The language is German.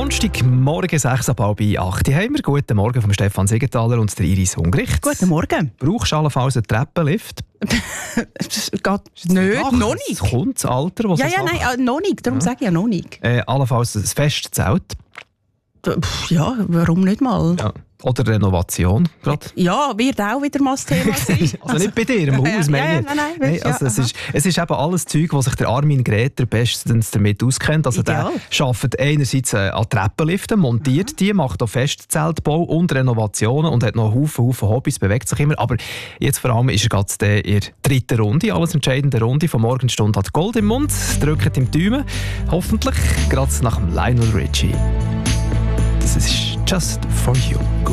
Donnerstagmorgen 6:30 haben wir. Guten Morgen von Stefan Siegenthaler und der Iris Hungricht. Guten Morgen. Brauchst du allenfalls einen Treppenlift? Geht nicht, noch nicht. Kommt das Alter, was Noch nicht, darum sage ich ja noch nicht. Allenfalls ein festes Zelt? Ja, warum nicht mal? Ja. Oder Renovation gerade? Ja, wird auch wieder mal das Thema sein. Also nicht bei dir im Haus, meine ich. Nein, also es ist eben alles Zeug, wo sich der Armin Greder bestens damit auskennt. Also Ideal. der arbeitet einerseits an Treppenliften, montiert die, macht auch Festzeltbau und Renovationen und hat noch einen Haufen Hobbys, bewegt sich immer. Aber jetzt vor allem ist er gerade in der dritten Runde, alles entscheidende Runde. Von Morgenstunde hat Gold im Mund, drückt im Daumen. Hoffentlich gerade nach dem Lionel Richie. Das ist Just For You.